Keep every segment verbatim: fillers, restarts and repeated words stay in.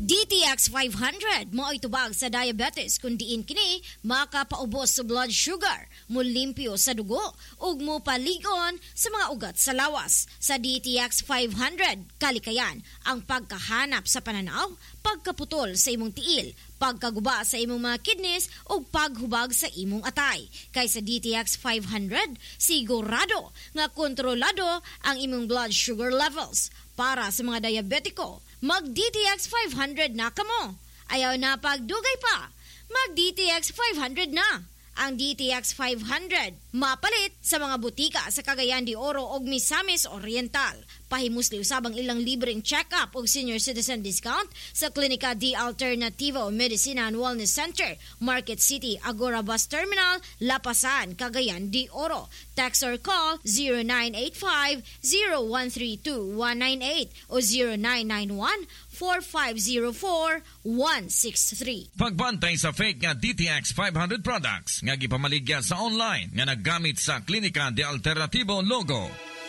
D T X five hundred mo itubag sa diabetes kun diin kini makapaubos sa blood sugar, mulimpyo sa dugo ug mo paligon sa mga ugat sa lawas. Sa D T X five hundred kalikayan ang pagkahanap sa pananaw, pagkaputol sa imong tiil, pagkaguba sa imong mga kidneys ug paghubag sa imong atay. Kay sa D T X five hundred sigurado nga kontrolado ang imong blood sugar levels. Para sa mga diabetiko, mag-D T X five hundred na kamo. Ayaw na pagdugay pa, mag-D T X five hundred na. Ang D T X five hundred mapalit sa mga butika sa Cagayan de Oro ug Misamis Oriental. Pahimusli usabang ilang libreng check-up ug senior citizen discount sa Klinika D Alternativo Medicina and Wellness Center, Market City, Agora Bus Terminal, Lapasan, Cagayan de Oro. Text or call zero nine eight five, zero one three two, one nine eight o zero nine nine one, four five zero four, one six three. Pagbantay sa fake nga D T X five hundred products nga gipamaligya sa online nga naggamit sa Klinika de Alternativo logo.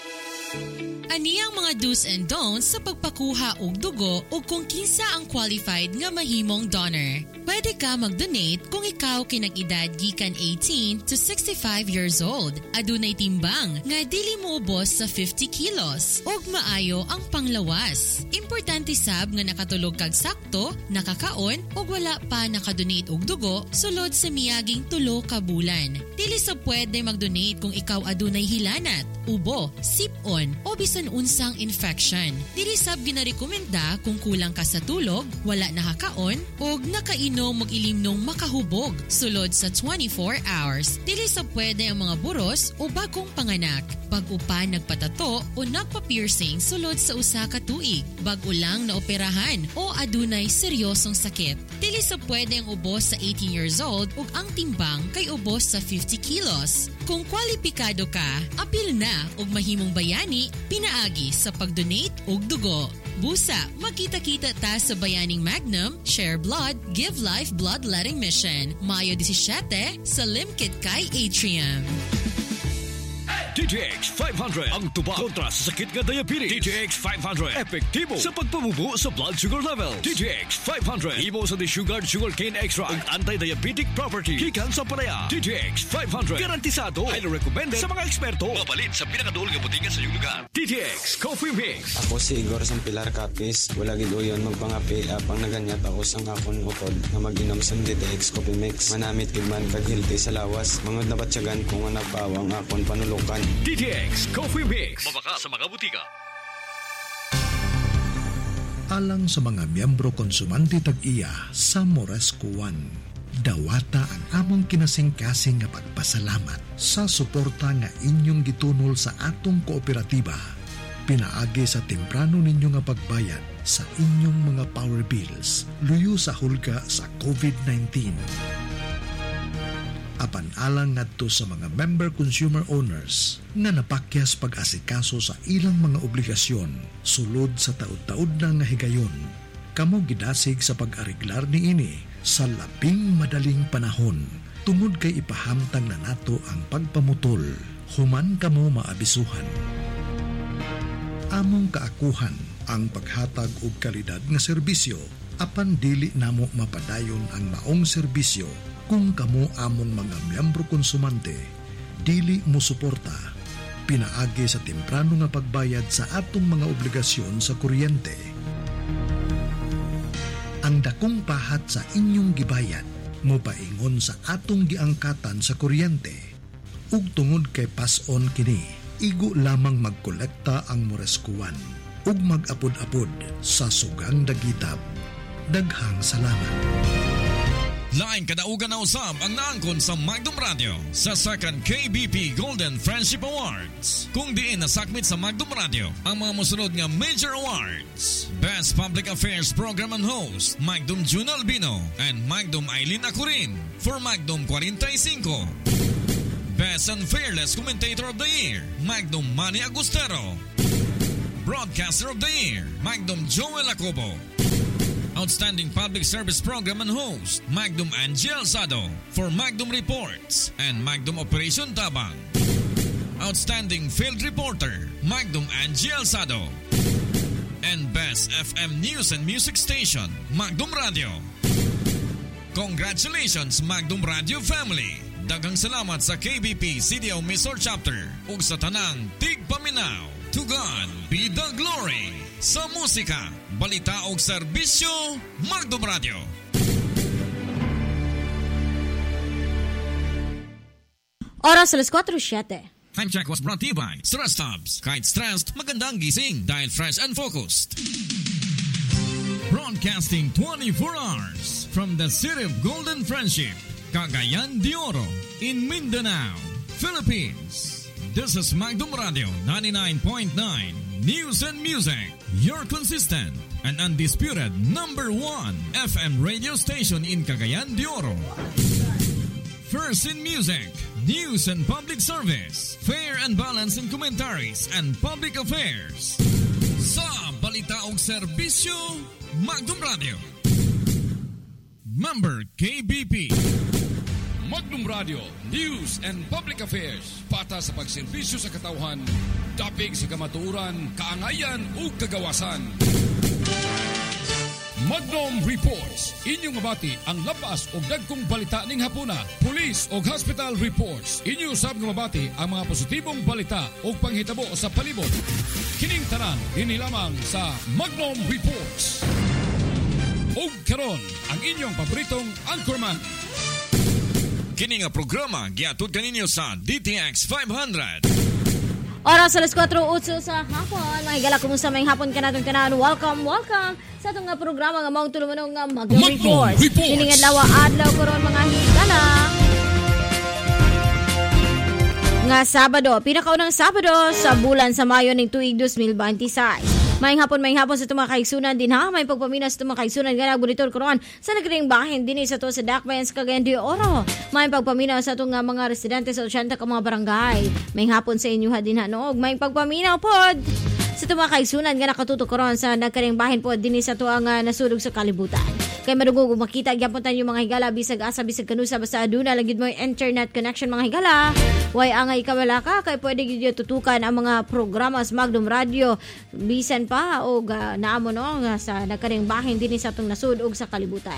Ani ang mga do's and don'ts sa pagpakuha og dugo o kung kinsa ang qualified nga mahimong donor. Pwede ka mag-donate kung ikaw kinag-edad gikan eighteen to sixty-five years old. Adunay timbang nga dili mo ubos sa fifty kilos ug maayo ang panglawas. Importante sab nga nakatulog kag sakto, nakakaon ug wala pa nakadonate og dugo sulod sa miyaging tulo ka bulan. Dili sa pwede mag-donate kung ikaw adunay hilanat, ubo, sip-on o bisan unsang infection. Dili sab ginarekomenda kung kulang ka sa tulog, wala nakakaon ug nakainom mag-ilimnong makahubog sulod sa twenty-four hours. Dili sa pwede ang mga buros o bagong panganak. Pag-upa nagpatato o nagpa-piercing sulod sa usa ka tuig. Bag-o lang na operahan o adunay seryosong sakit. Dili sa pwede ang ubos sa eighteen years old ug ang timbang kay ubos sa fifty kilos. Kung kwalipikado ka, apil na og mahimong bayani pinaagi sa pag-donate og dugo. Busa, makita-kita ta sa Bayaning Magnum, Share Blood, Give Life Bloodletting Mission. Mayo seventeen sa Limkit Kay Atrium. D T X five hundred ang tubag kontra sa sakit nga diabetes. D T X five hundred epektibo sa pagpamubo sa blood sugar levels. D T X five hundred imo sa desugared sugarcane extract ug anti-diabetic property gikan sa palaya. D T X five hundred garantisado, highly recommended sa mga eksperto. Mapalit sa pinakadul nga butika sa iyong lugar. D T X Coffee Mix. Ako si Igor Sampilar Capis. Wala gid uyon magpangapi apang naganyat ako sang akon utod na mag-inom sa D T X Coffee Mix. Manamit gid man kag healthy sa lawas. Mangod na batyagan kung nga nagpawang akon panulukan. D T X Coffee Mix. Mabaka sa mga butika. Alang sa mga miyembro konsumante tag-iya sa Moresco One, dawata ang among kinasing-kasing nga pagpasalamat sa suporta nga inyong gitunol sa atong kooperatiba. Pinaagi sa temprano ninyo nga pagbayad sa inyong mga power bills, luyo sa hulga sa COVID nineteen. Apan alang ngadto sa mga member consumer owners nga napakyas pag-asikaso sa ilang mga obligasyon sulod sa taud-taud na nga higayon, kamo gidasig sa pag-ariglar niini sa labing madaling panahon tungod kay ipahamtang na nato ang pagpamutol human kamo maabisuhan. Among kaakuhan ang paghatag og kalidad nga serbisyo apan dili namo mapadayon ang maong serbisyo kung kamo among mga miyembro konsumante dili mo suporta pinaagi sa temprano nga pagbayad sa atong mga obligasyon sa kuryente. Ang dakong pahat sa inyong gibayad mo paingon sa atong giangkatan sa kuryente ug tungod kay pason kini igo lamang magkolekta ang Moresco One ug mag-apod-apod sa sugang dagitab. Daghang salamat. Laing kadaugan na usab ang naangkon sa Magdum Radio sa second K B P Golden Friendship Awards. Kung diin nasakmit sa Magdum Radio ang mga musunod nga major awards: Best Public Affairs Program and Host, Magdum June Albino and Magdum Aileen Acurin for Magdum forty-five. Best and Fearless Commentator of the Year, Magdum Manny Agustero. Broadcaster of the Year, Magdum Joel Acobo. Outstanding Public Service Program and Host, Magdum Angie Alzado for Magdum Reports and Magdum Operation Tabang. Outstanding Field Reporter, Magdum Angie Alzado. And Best best F M news and music station, Magdum Radio. Congratulations, Magdum Radio family! Daghang salamat sa K B P C D O Misor Chapter ug sa tanang tigpaminaw. To God be the glory! Sa musika, balita ug serbisyo, Magdum Radio. Oras alas kwatro siyete. Time check was brought to you by Stress Tabs. Kahit stressed, magandang gising dahil fresh and focused. Broadcasting twenty-four hours from the city of Golden Friendship, Cagayan de Oro, in Mindanao, Philippines. This is Magdum Radio ninety-nine point nine News and Music, your consistent and undisputed number one F M radio station in Cagayan de Oro. First in music, news and public service, fair and balanced in commentaries and public affairs. Sa balita ug serbisyo, Magdum Radio. Member K B P. Magdum Radio, News and Public Affairs. Pata sa pagserbisyo sa katawhan, dapig sa kamatuoran, kaangayan ug kagawasan. Magdum Reports. Inyong mabati ang labas o dagkong balita ning hapuna. Police o hospital reports. Inyo sab nga mabati ang mga positibong balita o panghitabo sa palibot. Kining tanan dinhi lamang sa Magdum Reports. Og karon ang inyong paboritong anchorman. Kini nga programa giatud kaninyo sa D T X five hundred. Oras alas kwatro utso sa hapon. Mga higala, kumusta may hapon ka natin kanan? Welcome, welcome sa itong nga programa nga maong tulumanong nga Magdum Reports. Nilingad lawa adlaw ko ron mga higala. Nga Sabado, pinakaunang Sabado sa bulan sa Mayo ng tuig twenty twenty-six. Maying hapon, maying hapon sa itong mga kaigsunan din ha. May pagpaminas sa itong mga kaigsunan nga nagbunitor karon sa nagring bahin din sa ito sa Dakbayan sa Cagayan de Oro. May pagpaminaw sa itong mga residente sa osyenta ka mga barangay. Maying hapon sa inyo ha din ha noog. May pagpaminaw pod sa itong mga kaigsunan nga nakatutok karon sa nagkaring bahin pod din sa ito ang uh, nasulog sa kalibutan. Kay madugog makita gyapuntan yung mga higala bisag asa bisag kanusa basta aduna lagid mo internet connection mga higala. Way angay kawala ka kay pwede gyud tutukan ang mga programa sa Magdum Radio bisan pa o uh, naamo no nga sa nagkaring bahin din sa atong nasud og sa kalibutan.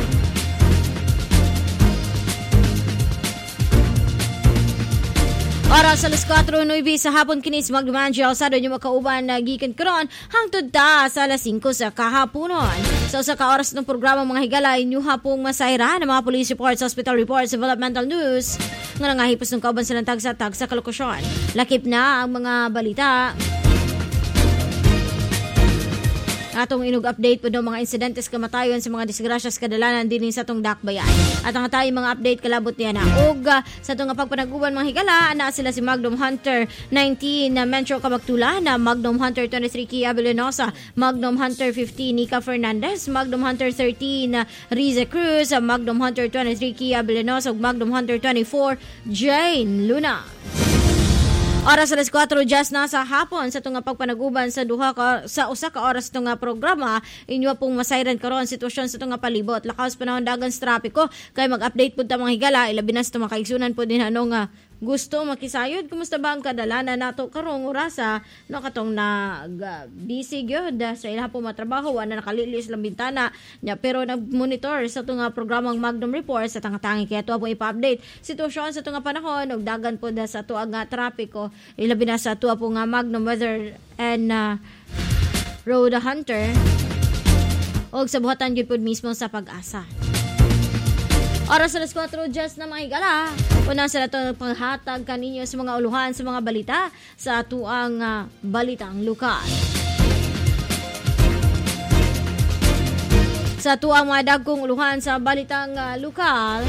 Oras alas kwatro nueve sa hapon kinis Magdum Radio sa doon yung makauban na gikan karon hangtod ta sa alas singko sa kahaponon. So sa ka oras ng programa mga higala inyo hapong masayra ng mga police reports, hospital reports, developmental news nga nangahipos ng kauban sa lantag sa tag sa kalokasyon. Lakip na ang mga balita. Atong inug update po daw mga insidentes kamatayon sa mga disgrasyas kadalanan din sa atong Dakbayan. At ang tayo mga update kalabot niya na. Og uh, sa itong pagpanaguban mga higala, na sila si Magdum Hunter nineteen na Mencho Kabagtula, na Magdum Hunter twenty-three Kia Vilenosa, Magdum Hunter fifteen Nika Fernandez, Magdum Hunter thirteen uh, Riza Cruz, uh, Magdum Hunter twenty-three Kia Vilenosa, ug Magdum Hunter twenty-four Jane Luna. Oras alas kwatro just na sa hapon sa itong pagpanaguban sa duha ka, sa usa ka oras itong programa inyo pong masayran karon sitwasyon sa itong palibot. Lakaws panahon dagan sa trapiko kay mag-update po ta mga higala ilabi na sa itong makaigsunan po din ano nga gusto makisayod. Kumusta ba ang kadalanan nato karong orasa no katong nag uh, busy gyud sa ila po matrabaho wala nakalilis lang bintana nya pero nag-monitor sa itong programang Magdum Reports at ang tangi kaya to po ipa-update sitwasyon sa itong panahon ug dagan po da sa tuag nga trapiko ilabi na sa tuwa po nga Magdum Weather and uh, Road Hunter og sa buhatan gyud po mismo sa Pag-asa. Oras alas kwatro just na mga higala. Unang sila ito panghatag kaninyo sa mga uluhan sa mga balita sa atuang uh, balitang lokal. Sa atuang mga dagkong uluhan sa balitang uh, lokal,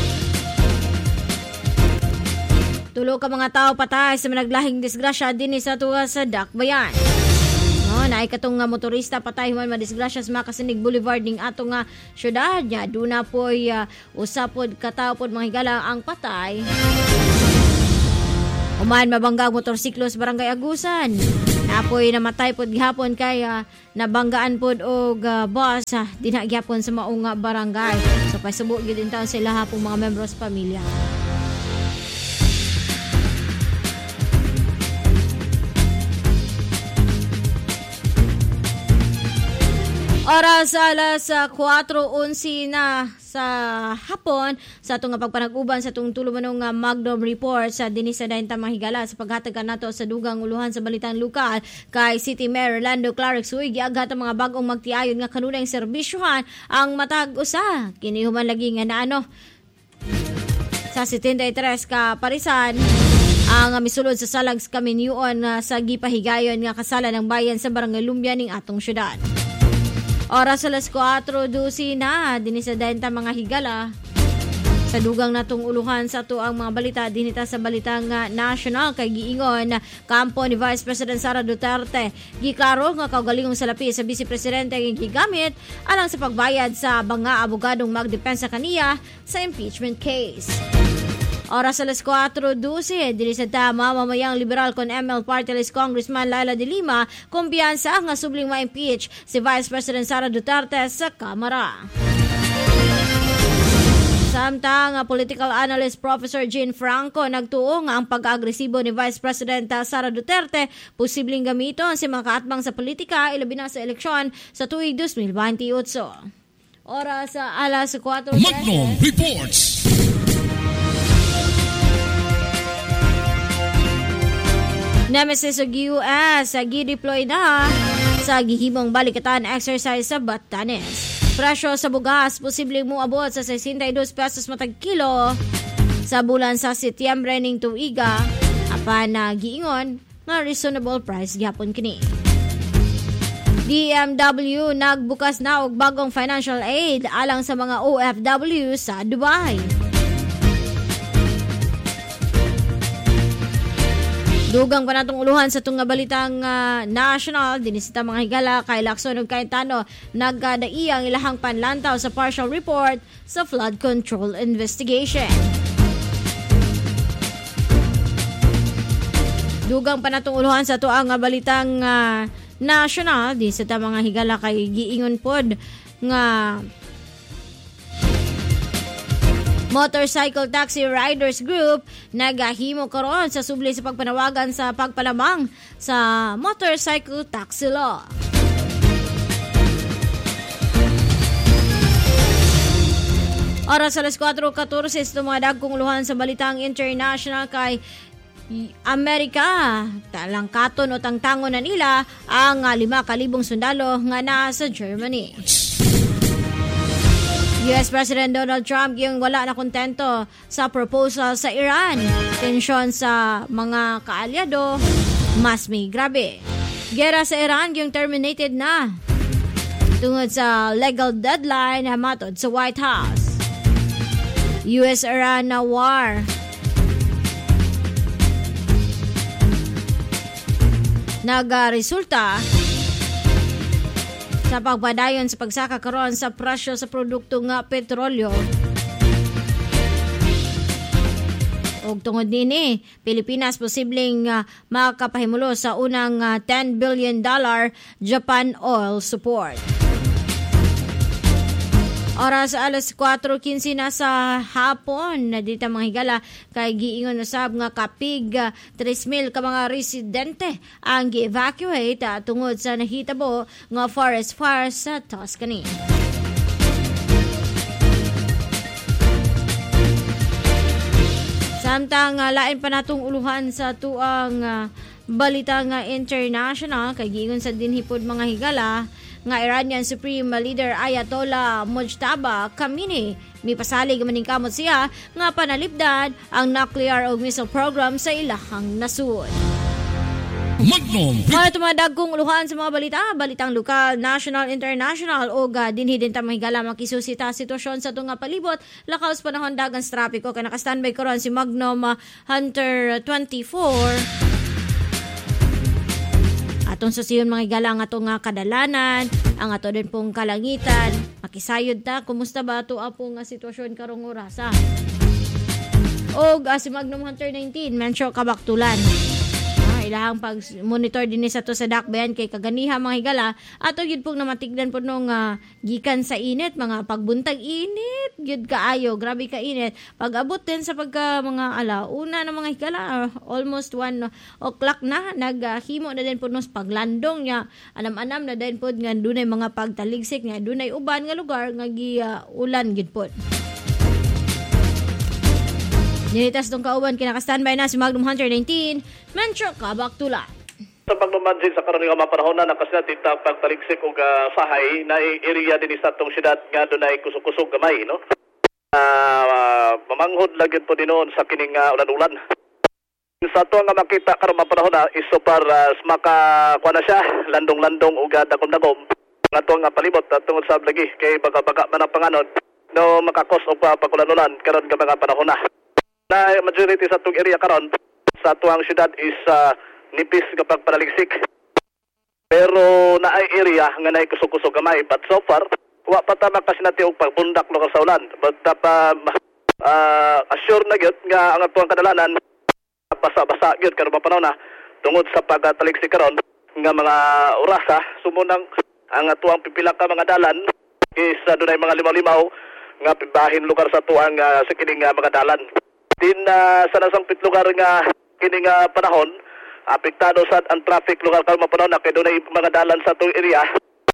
tulo ka mga tao patay sa managlahing disgrasya din sa tuwa sa Dakbayan. No, naay katong nga motorista patay human madisgrasya sa Makasinig Boulevard ning atong nga syudad nya duna poy uh, usapod katawo pod mga higala ang patay. Uman mabangga motorsiklo sa Barangay Agusan. Napoy namatay pod gihapon kay uh, nabanggaan pod og uh, bus uh, dinha gihapon sa maong uh, barangay. So pasubok gyud din taon sila hapong mga membro sa pamilya. Oras alas kwatro unsi na sa hapon sa itong pagpanag-uban sa itong tulumanong Magnum Report sa dinis sa Dainta Mahigala sa paghatagan nato sa dugang uluhan sa balitang lokal kay City Mayor Orlando Clark Suig giaghat ang mga bagong magtiayon nga kanunay serbisyuhan ang matag usa kini human lagi nga naano sa seventy-three ka parisan ang misulod sa salag sa kaminyuon uh, sa gipahigayon nga kasalan ng bayan sa Barangay Lumbia ning atong syudad. Oras alas kwatro dusi na dinhi sa Dainta mga higala sa dugang natong uluhan sa tuang mga balita dinita sa balitang uh, national kay giingon kampo ni Vice President Sara Duterte giklaro nga kaugalingong salapi sa Vice Presidente nga gigamit alang sa pagbayad sa mga abogadong magdepensa kaniya sa impeachment case. Oras alas kwatro dusi, dili sa tama, mamayang liberal kon M L Party List Congressman Laila de Lima, kumpiyansa nga subling ma-impeach si Vice President Sara Duterte sa Kamara. Samtang political analyst Professor Jean Franco nagtuo nga ang pag-agresibo ni Vice President Sara Duterte posibleng gamiton si mga kaatbang sa politika ilabi na sa eleksyon sa tuig twenty twenty-eight. Oras alas kwatro. Magnum Reports. Nemesis sa U S sa gi-deploy na sa gihimong balikatan exercise sa Batanes. Presyo sa bugas posibleng moabot sa sixty-two pesos matag kilo sa bulan sa Setyembre ning tuiga apan na giingon nga reasonable price gyapon kini. D M W nagbukas na og bagong financial aid alang sa mga O F W sa Dubai. Dugang pa natong uluhan sa itong balitang uh, national, dinisita mga higala kay Lacson ug Cayetano nagkadai ang ilahang panlantaw sa partial report sa flood control investigation. Dugang pa natong uluhan sa tuang balitang uh, national, dinisita mga higala kay giingon pod nga Motorcycle Taxi Riders Group nagahimo karon sa subli sa pagpanawagan sa pagpalamang sa motorcycle taxi law. Oras alas kwatro fourteen sa mga dagkong uluhan sa balitang international kay Amerika. Talangkaton o tangtangon na nila ang lima kalibong sundalo nga naa sa Germany. U S President Donald Trump yung wala na kontento sa proposal sa Iran. Tensyon sa mga kaalyado, mas may grabe. Gera sa Iran yung terminated na tungod sa legal deadline na matod sa White House. U S-Iran na war. Nagaresulta sa pagpadayon sa pagsaka karon sa presyo sa produkto nga petrolyo. Og tungod nini, Pilipinas posibleng uh, makapahimulo sa unang uh, ten billion dollar Japan oil support. Oras alas kwatro quince na sa hapon na dito mga higala kay giingon na sab nga kapig uh, three mil ka mga residente ang gi-evacuate uh, tungod sa nahitabo nga forest fire sa Tuscany. Samtang uh, lain pa natong uluhan sa tuang uh, balita nga international kay giingon sa dinhipod mga higala nga Iranian Supreme Leader Ayatollah Mojtaba Khamenei mipasalig maning kamot siya nga panalipdan ang nuclear o missile program sa ilahang nasud. Magnum. Mga tumadag kong uluhan sa mga balita, balitang lokal, national, international o uh, dinhi din ta mahigala makisusita sitwasyon sa tunga palibot lakaws panahon dagan sa trapiko kay naka-standby karon si Magnum uh, Hunter twenty-four. Atong sa siyon mga galang atong nga kadalanan, ang ato din pong kalangitan. Makisayod ta, kumusta ba ato apong nga sitwasyon karong orasa? O uh, si Magnum Hunter nineteen, mensyo kabaktulan. Ay. ilahang pag-monitor din sa to sa dakbayan kay kaganiha mga higala ato gyud pug namatigdan po nung uh, gikan sa init mga pagbuntag init gyud kaayo grabe ka init pag-abot din sa pagka mga ala una na mga higala uh, almost one o'clock na naghimo uh, na din po nos paglandong nya anam-anam na din po nga dunay mga pagtaligsik nga dunay uban nga lugar nga gi uh, ulan gyud po. Nilitas tong kauban kinaka-standby na si Magnum Hunter nineteen, Metro Kabak Tula. Sa pagmamansin sa karon nga mga panahon na nakasinati ta pagtaligsik og uh, sahay na area din sa atong syudad nga dunay kusog-kusog gamay no. Uh, uh, mamanghod lagi po dinoon sa kining uh, ulan-ulan. Sa ato nga makita karon mga panahon na iso para uh, maka kuha na siya landong-landong ug dagom-dagom nga ato nga palibot at tungod sa lagi kay baga-baga man ang panganon no makakos og uh, pagulan-ulan karon nga mga panahon na. Na majority sa itong area karon sa tuwang syudad is uh, nipis kapag panaligsik. Pero naay area nga naay kusog-kusog gamay. But so far, wa pa ta makasinati og pagbundak lokal sa ulan. But uh, uh, assure na gyud nga ang atuang kadalanan basa-basa gyud karon panahon na tungod sa pagtaligsik karon nga mga orasa sumunang ang atuang pipila ka mga dalan is uh, dunay mga limaw-limaw nga pibahin lugar sa tuang uh, sa kining uh, mga dalan. Din uh, sa nasang pitlugar nga kining uh, panahon apektado sad ang traffic lugar kalma panahon na kay dunay mga dalan sa atong area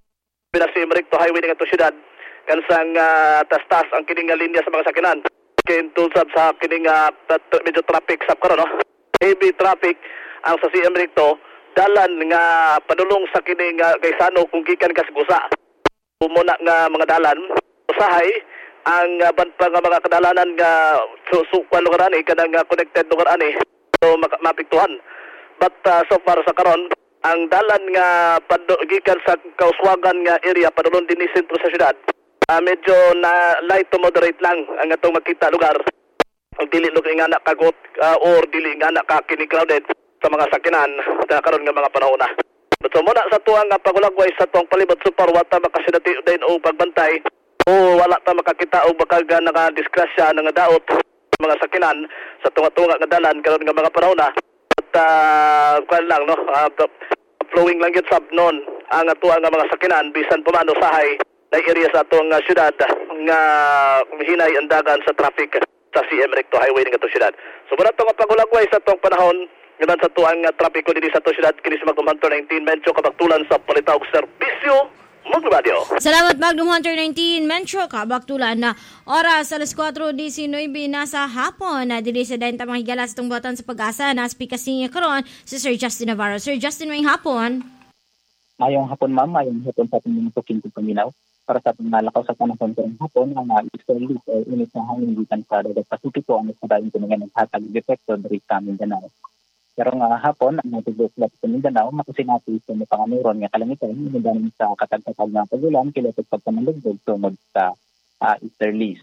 pinasi Emerickto Highway nga to syudad kansang uh, tas-tas ang kining uh, linya sa mga sakinan kay tulsad sa kining uh, medyo traffic sab karon no heavy traffic ang sa si Emerickto dalan nga padulong sa kining uh, Gaisano kung gikan ka Sigusa umuna nga mga dalan usahay ang uh, bantpa nga mga kadalanan nga susukan lugar ani kanang uh, connected lugar ani so mapiktuhan but uh, so far sa karon ang dalan nga gikan sa kauswagan nga area padulong dinhi sentro sa syudad uh, medyo na light to moderate lang ang atong makita lugar ang dili lugar nga na kagot uh, or dili nga na ka kini crowded sa mga sakinan sa karon nga mga panahon na but so muna sa tuang uh, pagulagway sa tuang palibot super wata makasinati din o pagbantay o wala ta makakita og bakaga naka-disgrasya nga daot mga sakinan sa tunga-tunga nga dalan karon nga mga panahon na at uh, kuan lang no uh, flowing lang gyud sab non ang atuwa nga mga sakinan bisan pumano sahay na area sa atong uh, syudad nga hinay ang dagan sa traffic sa C M Recto Highway nga to syudad. So muna to nga pagulagway sa atong panahon ngayon sa tuang uh, trapiko diri sa to syudad kini sa Magnum Hunter nineteen Metro Kabaktulan sa palitaw og serbisyo Magnum Radio. Salamat Magnum Hunter nineteen Metro Kabaktulan na oras alas kwatro diecinueve na sa hapon na dili sa dayon tamang higala sa itong buhatan sa pag-asa na speaking niya karon si Sir Justin Navarro. Sir Justin, may hapon. Mayong hapon ma'am, mayong hapon sa ating mga tuking paminaw. Para sa itong nalakaw sa panahon karong hapon, ang uh, easterly o init na hangin gikan sa dagat Pasipiko ang isadayon ko nga ng hatag depekto dari sa Mindanao. Pero nga hapon, ang natubos lahat sa Mindanao, makusinati sa mga panganuron nga kalamitan, mindanao sa katag-katag na pagulan, kilatag pagpamalugdog tunod sa uh, easterlies.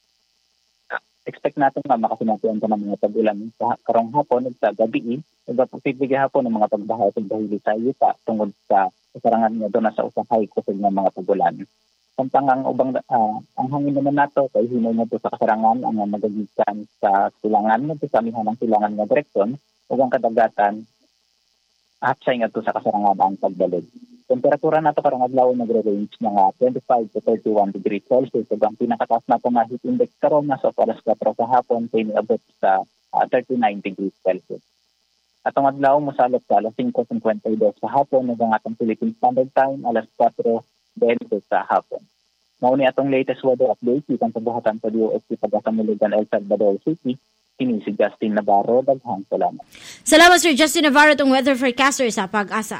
Expect natin nga makasinati ang mga pagulan sa karong hapon at sa gabi, iba po pigbigay hapon ng mga pagbahay sa bahili sa yuta tungod sa kasarangan nga doon sa usahay kusog ng mga pagulan. Samtang ang ubang uh, ang hangin naman nato kay hinay na sa kasarangan ang magagikan sa silangan nga sa amihan ng silangan nga direksyon ug ang kadagatan hapsay nga to sa kasarangan ang pagbalod. Temperatura nato karong adlaw nagre-range nga twenty-five to thirty-one degrees Celsius ug ang pinakataas nato nga heat index karon nasa alas kwatro sa hapon kay niabot sa uh, thirty-nine degrees Celsius. Atong adlaw mosalot sa alas five fifty-two sa hapon ug ang atong Philippine Standard Time alas four twenty sa hapon. Mao ni atong latest weather update gikan sa buhatan sa D O S T Pagkasamulugan El Salvador City. Kini si Justin Navarro, daghang salamat. Salamat Sir Justin Navarro, itong weather forecaster sa Pag-asa.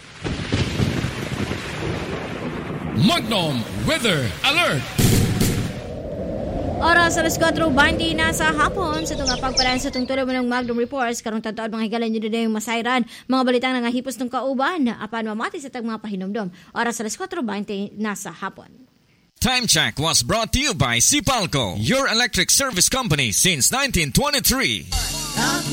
Magnum Weather Alert! Oras alas kwatro twenty na sa hapon sa itong pagparaan sa itong tuloy mo ng Magnum Reports. Karong tatuan mga higalan nyo na yung masayran. Mga balitang nangahipos ng kauban na apan mamati sa tag mga pahinomdom. Oras alas kwatro twenty na sa hapon. Time Check was brought to you by Sipalco, your electric service company since nineteen twenty-three.